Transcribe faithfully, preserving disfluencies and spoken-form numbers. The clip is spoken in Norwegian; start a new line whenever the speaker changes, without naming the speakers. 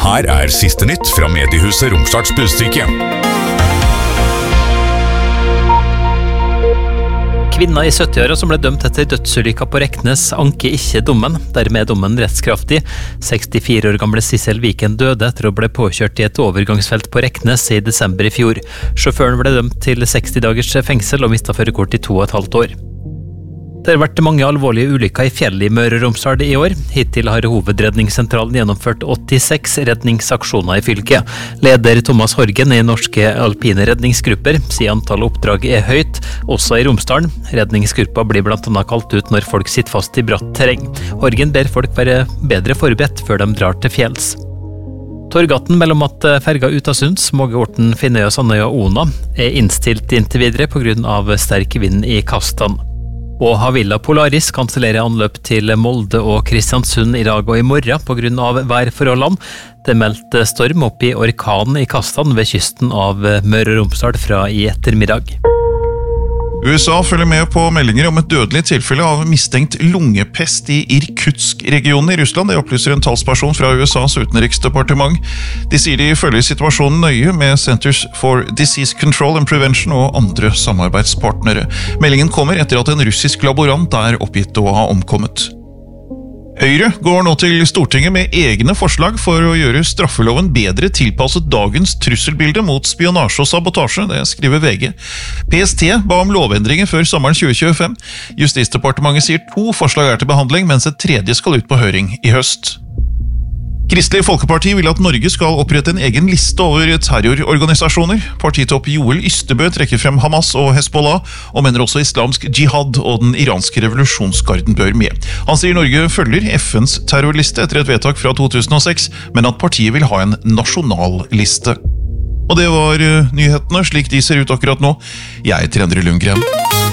Her er siste nytt fra mediehuset Romsdals Budstikke.
Kvinna i sytti-åra som ble dømt etter dødsulykka på Reknes anker ikke dommen. Dermed er dommen rettskraftig. sekstifire år gamle Sissel Viken døde etter å ble påkjørt i et overgangsfelt på Reknes i desember i fjor. Sjåføren ble dømt til seksti dagers fengsel og mistet førerkort i to og et halvt år. Det har vært mange alvorlige ulykker i fjellet i Møre og Romsdal i år. Hittil har Hovedredningssentralen gjennomført åttiseks redningsaksjoner i fylket. Leder Thomas Horgen i Norske Alpine Redningsgrupper sier antallet oppdrag er høyt, også i Romsdalen. Redningsgruppa blir blant annet kalt ut når folk sitter fast i bratt terreng. Horgen ber folk være bedre forberedt før de drar til fjells. Torgaten mellom at ferga ut av Sunds, Måge Orten, Finnøya, Sandøya og Ona er innstilt inntil videre på grunn av sterk vind i kastene. Og Havila Polaris kansellerer anløp til Molde og Kristiansund i dag og i morgen på grunn av værforholdene. Det meldte storm opp i orkanen i kastene ved kysten av Møre og Romsdal fra i ettermiddag.
U S A følger med på meldinger om et dødelig tilfelle av mistenkt lungepest i Irkutsk-regionen i Russland. Det opplyser en talsperson fra U S As utenriksdepartement. De sier de følger situasjonen nøye med Centers for Disease Control and Prevention og andre samarbeidspartnere. Meldingen kommer etter at en russisk laborant er oppgitt å ha omkommet. Høyre går nå til Stortinget med egne forslag for å gjøre straffeloven bedre tilpasset dagens trusselbilde mot spionasje og sabotasje, det skriver V G. P S T ba om lovendringer før sommeren tjue tjuefem. Justisdepartementet sier to forslag er til behandling, mens et tredje skal ut på høring i høst. Kristelig Folkeparti vil at Norge skal opprette en egen liste over terrororganisasjoner. Partitopp Joel Ystebø trekker frem Hamas og Hezbollah, og mener også islamsk jihad og den iranske revolusjonsgarden bør med. Han sier Norge følger F N's terrorliste etter et vedtak fra to tusen og seks, men at partiet vil ha en nasjonal liste. Og det var nyhetene, slik de ser ut akkurat nå. Jeg heter Endre Lundgren.